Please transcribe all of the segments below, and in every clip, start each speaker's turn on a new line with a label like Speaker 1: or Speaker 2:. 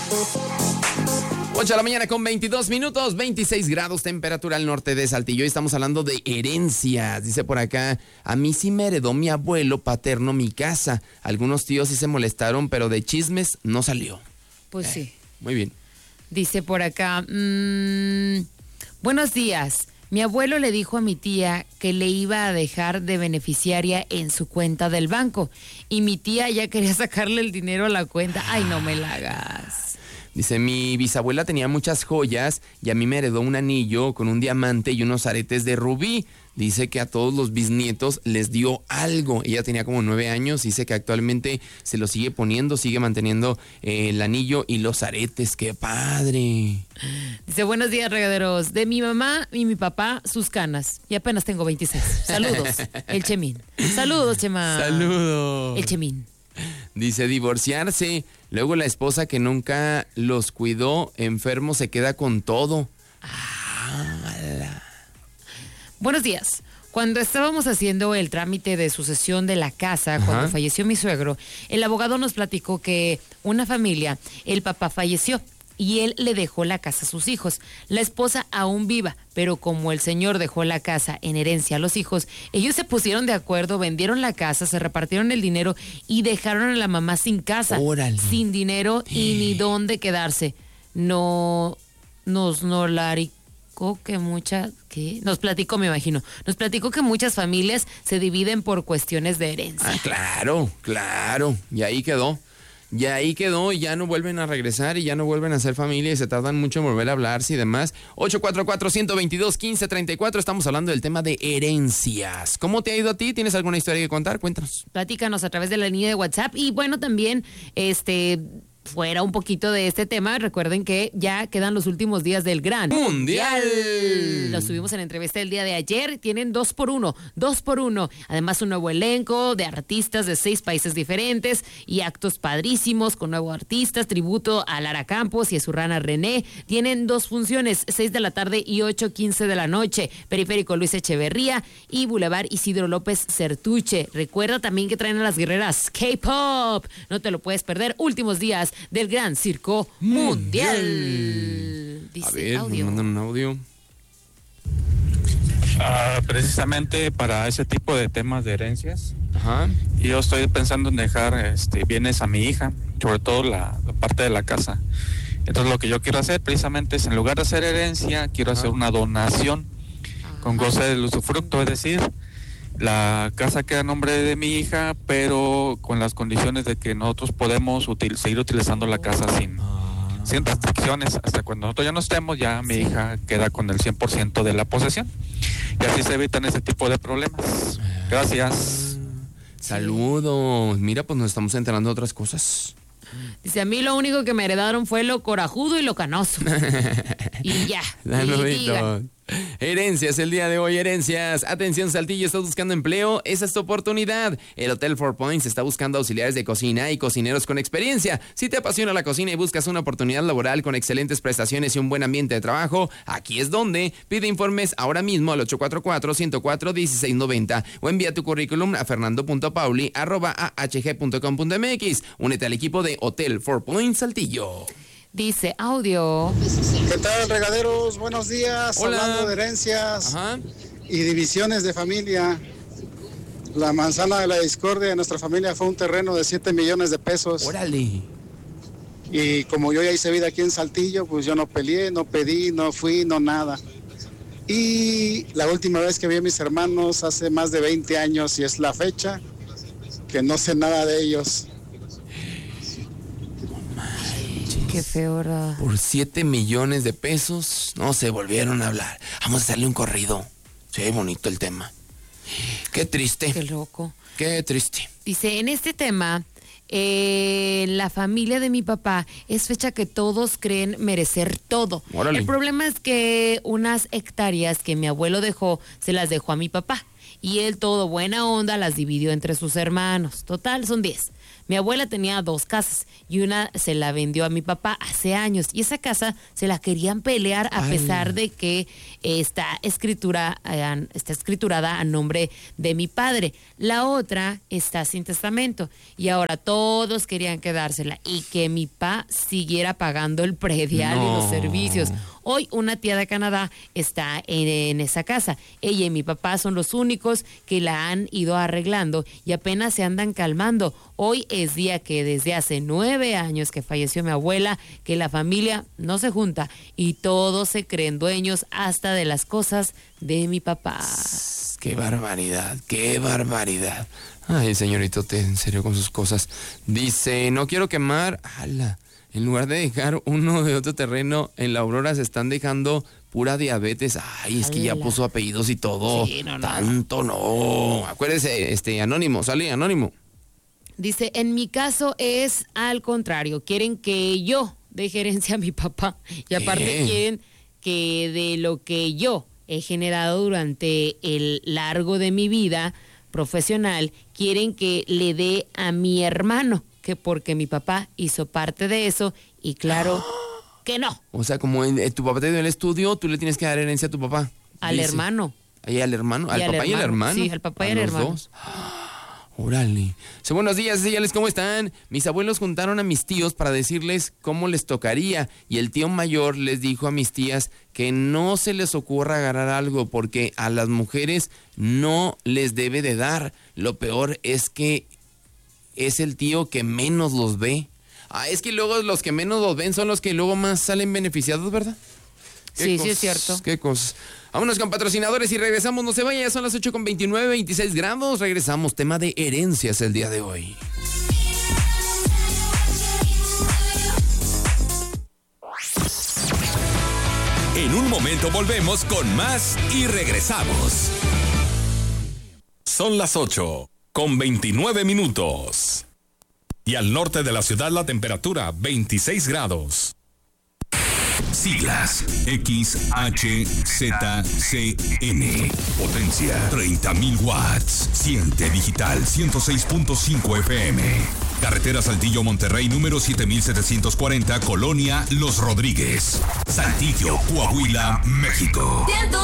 Speaker 1: 8 de la mañana con 22 minutos, 26 grados temperatura al norte de Saltillo. Y estamos hablando de herencias. Dice por acá, a mí sí me heredó mi abuelo paterno mi casa. Algunos tíos sí se molestaron, pero de chismes no salió.
Speaker 2: Pues sí.
Speaker 1: Muy bien.
Speaker 2: Dice por acá, buenos días. Mi abuelo le dijo a mi tía que le iba a dejar de beneficiaria en su cuenta del banco. Y mi tía ya quería sacarle el dinero a la cuenta. Ay, no me la hagas.
Speaker 1: Dice, mi bisabuela tenía muchas joyas y a mí me heredó un anillo con un diamante y unos aretes de rubí. Dice que a todos los bisnietos les dio algo. Ella tenía como 9 años. Dice que actualmente se lo sigue poniendo, sigue manteniendo el anillo y los aretes. ¡Qué padre!
Speaker 2: Dice, buenos días, regaderos. De mi mamá y mi papá, sus canas. Y apenas tengo 26. Saludos, el Chemín. Saludos, Chema.
Speaker 1: Saludos.
Speaker 2: El Chemín.
Speaker 1: Dice, divorciarse. Luego la esposa que nunca los cuidó, enfermo, se queda con todo.
Speaker 2: Buenos días. Cuando estábamos haciendo el trámite de sucesión de la casa, cuando falleció mi suegro, el abogado nos platicó que una familia, el papá falleció y él le dejó la casa a sus hijos. La esposa aún viva, pero como el señor dejó la casa en herencia a los hijos, ellos se pusieron de acuerdo, vendieron la casa, se repartieron el dinero y dejaron a la mamá sin casa,
Speaker 1: ¡Órale!
Speaker 2: Sin dinero y ni dónde quedarse. Nos platicó, me imagino. Nos platicó que muchas familias se dividen por cuestiones de herencia.
Speaker 1: Claro. Y ahí quedó. Y ya no vuelven a regresar y ya no vuelven a ser familia y se tardan mucho en volver a hablarse y demás. 844-122-1534, estamos hablando del tema de herencias. ¿Cómo te ha ido a ti? ¿Tienes alguna historia que contar? Cuéntanos.
Speaker 2: Platícanos a través de la línea de WhatsApp y bueno, también fuera un poquito de este tema, recuerden que ya quedan los últimos días del Gran
Speaker 1: Mundial.
Speaker 2: Los tuvimos en entrevista el día de ayer, tienen 2x1. Además un nuevo elenco de artistas de 6 países diferentes y actos padrísimos con nuevos artistas, tributo a Lara Campos y a su rana René. Tienen 2 funciones, 6 de la tarde y 8:15 de la noche. Periférico Luis Echeverría y Boulevard Isidro López Certuche. Recuerda también que traen a las guerreras K-Pop. No te lo puedes perder. Últimos días del Gran Circo Mundial. Dice,
Speaker 1: a ver,
Speaker 2: audio.
Speaker 1: me mandan un audio.
Speaker 3: Precisamente para ese tipo de temas de herencias,
Speaker 1: Ajá.
Speaker 3: yo estoy pensando en dejar bienes a mi hija, sobre todo la parte de la casa. Entonces lo que yo quiero hacer precisamente es, en lugar de hacer herencia, quiero hacer una donación con goce del usufructo, es decir, la casa queda a nombre de mi hija, pero con las condiciones de que nosotros podemos seguir utilizando la casa sin restricciones. Hasta cuando nosotros ya no estemos, ya mi hija queda con el 100% de la posesión. Y así se evitan ese tipo de problemas. Gracias.
Speaker 1: Saludos. Mira, pues nos estamos enterando de otras cosas.
Speaker 2: Dice, a mí lo único que me heredaron fue lo corajudo y lo canoso. Y ya.
Speaker 1: Saluditos. Herencias, el día de hoy, herencias. Atención, Saltillo, ¿estás buscando empleo? Esa es tu oportunidad. El Hotel 4 Points está buscando auxiliares de cocina y cocineros con experiencia. Si te apasiona la cocina y buscas una oportunidad laboral con excelentes prestaciones y un buen ambiente de trabajo, aquí es donde. Pide informes ahora mismo al 844-104-1690 o envía tu currículum a fernando.pauli@ahg.com.mx. Únete al equipo de Hotel 4 Points Saltillo.
Speaker 2: Dice, audio.
Speaker 4: ¿Qué tal, regaderos? Buenos días.
Speaker 1: Hola.
Speaker 4: Hablando de herencias
Speaker 1: Ajá.
Speaker 4: y divisiones de familia. La manzana de la discordia de nuestra familia fue un terreno de 7 millones de pesos.
Speaker 1: Órale.
Speaker 4: Y como yo ya hice vida aquí en Saltillo, pues yo no peleé, no pedí, no fui, no nada. Y la última vez que vi a mis hermanos hace más de 20 años, y es la fecha, que no sé nada de ellos.
Speaker 2: Qué feo, ¿verdad?
Speaker 1: Por 7 millones de pesos no se volvieron a hablar. Vamos a hacerle un corrido. Sí, bonito el tema. Qué triste.
Speaker 2: Qué loco.
Speaker 1: Qué triste.
Speaker 2: Dice, en este tema, la familia de mi papá es fecha que todos creen merecer todo.
Speaker 1: Órale.
Speaker 2: El problema es que unas hectáreas que mi abuelo dejó, se las dejó a mi papá. Y él, todo buena onda, las dividió entre sus hermanos. Total, son 10. Mi abuela tenía 2 casas y una se la vendió a mi papá hace años y esa casa se la querían pelear a pesar de que está escriturada a nombre de mi padre. La otra está sin testamento y ahora todos querían quedársela y que mi papá siguiera pagando el predial y los servicios. Hoy una tía de Canadá está en esa casa. Ella y mi papá son los únicos que la han ido arreglando y apenas se andan calmando. Hoy es día que desde hace 9 años que falleció mi abuela, que la familia no se junta y todos se creen dueños hasta de las cosas de mi papá.
Speaker 1: ¡Qué barbaridad! ¡Qué barbaridad! Ay, señorito, en serio con sus cosas. Dice, no quiero quemar... ¡Hala! En lugar de dejar uno de otro terreno, en la Aurora se están dejando pura diabetes. Ay, es que ya puso apellidos y todo.
Speaker 2: Sí, no.
Speaker 1: Tanto no. Acuérdese, Anónimo, sale Anónimo.
Speaker 2: Dice, en mi caso es al contrario. Quieren que yo deje herencia a mi papá. Y aparte quieren que de lo que yo he generado durante el largo de mi vida profesional, quieren que le dé a mi hermano. Que porque mi papá hizo parte de eso y claro que no.
Speaker 1: O sea, como tu papá te dio el estudio, tú le tienes que dar herencia a tu papá.
Speaker 2: Al hermano.
Speaker 1: ¿Y al hermano? ¿Al papá y al hermano?
Speaker 2: Sí, al papá y al hermano.
Speaker 1: Dos. Órale. Buenos días, señales, ¿cómo están? Mis abuelos juntaron a mis tíos para decirles cómo les tocaría y el tío mayor les dijo a mis tías que no se les ocurra agarrar algo porque a las mujeres no les debe de dar. Lo peor es que es el tío que menos los ve. Es que luego los que menos los ven son los que luego más salen beneficiados, ¿verdad?
Speaker 2: Sí, es cierto.
Speaker 1: Qué cosas. Vámonos con patrocinadores y regresamos. No se vaya, ya son las 8:29, 26 grados. Regresamos, tema de herencias el día de hoy.
Speaker 5: En un momento volvemos con más y regresamos. Son las 8:29. Y al norte de la ciudad la temperatura 26 grados. Siglas XHZCN. Potencia 30.000 watts. Siente digital 106.5 FM. Carretera Saltillo Monterrey número 7740, Colonia Los Rodríguez. Saltillo, Coahuila, México.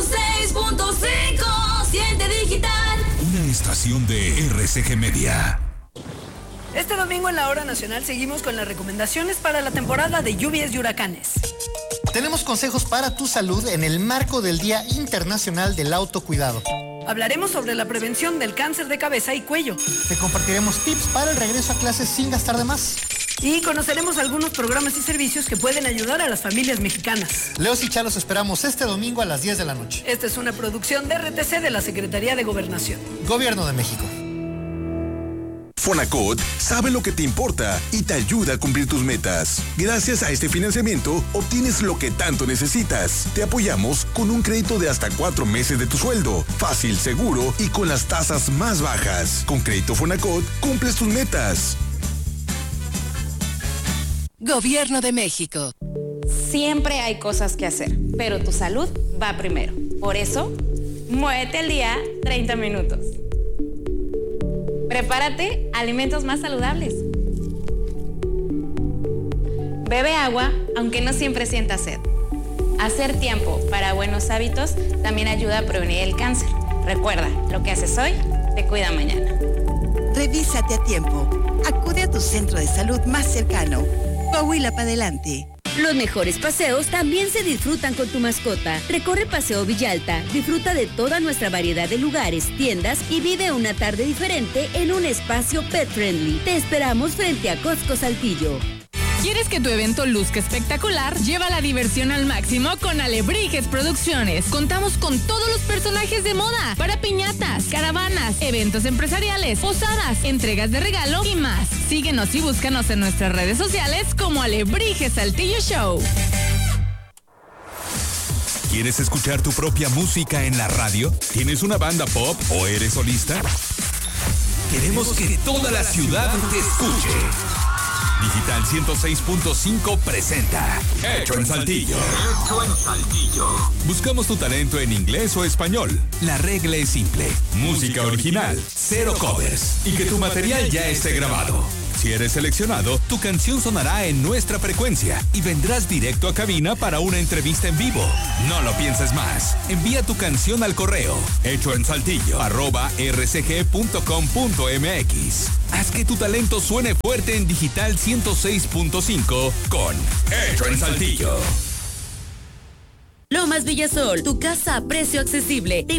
Speaker 6: 106.5, siente digital.
Speaker 5: Una estación de RCG Media.
Speaker 7: Este domingo en la Hora Nacional seguimos con las recomendaciones para la temporada de lluvias y huracanes.
Speaker 8: Tenemos consejos para tu salud en el marco del Día Internacional del Autocuidado.
Speaker 7: Hablaremos sobre la prevención del cáncer de cabeza y cuello.
Speaker 8: Te compartiremos tips para el regreso a clases sin gastar de más.
Speaker 7: Y conoceremos algunos programas y servicios que pueden ayudar a las familias mexicanas.
Speaker 8: Leos y Chá los esperamos este domingo a las 10 de la noche.
Speaker 7: Esta es una producción de RTC de la Secretaría de Gobernación.
Speaker 8: Gobierno de México.
Speaker 9: Fonacot sabe lo que te importa y te ayuda a cumplir tus metas. Gracias a este financiamiento, obtienes lo que tanto necesitas. Te apoyamos con un crédito de hasta 4 meses de tu sueldo. Fácil, seguro y con las tasas más bajas. Con Crédito Fonacot, cumples tus metas.
Speaker 10: Gobierno de México.
Speaker 6: Siempre hay cosas que hacer, pero tu salud va primero. Por eso, muévete al día 30 minutos. Prepárate alimentos más saludables. Bebe agua, aunque no siempre sientas sed. Hacer tiempo para buenos hábitos también ayuda a prevenir el cáncer. Recuerda, lo que haces hoy te cuida mañana.
Speaker 10: Revísate a tiempo. Acude a tu centro de salud más cercano. Coahuila para adelante.
Speaker 11: Los mejores paseos también se disfrutan con tu mascota. Recorre Paseo Villalta, disfruta de toda nuestra variedad de lugares, tiendas y vive una tarde diferente en un espacio pet friendly. Te esperamos frente a Costco Saltillo.
Speaker 12: ¿Quieres que tu evento luzca espectacular? Lleva la diversión al máximo con Alebrijes Producciones. Contamos con todos los personajes de moda para piñatas, caravanas, eventos empresariales, posadas, entregas de regalo y más. Síguenos y búscanos en nuestras redes sociales como Alebrijes Saltillo Show.
Speaker 5: ¿Quieres escuchar tu propia música en la radio? ¿Tienes una banda pop o eres solista? Queremos que toda la ciudad te escuche. Digital 106.5 presenta Hecho en Saltillo. Hecho en Saltillo. Buscamos tu talento en inglés o español. La regla es simple. Música original, 0 covers y que tu material ya esté grabado. Si eres seleccionado, tu canción sonará en nuestra frecuencia y vendrás directo a cabina para una entrevista en vivo. No lo pienses más. Envía tu canción al correo hechoensaltillo@rcg.com.mx. Haz que tu talento suene fuerte en Digital 106.5 con Hecho en Saltillo.
Speaker 11: Lomas Villasol, tu casa a precio accesible. Te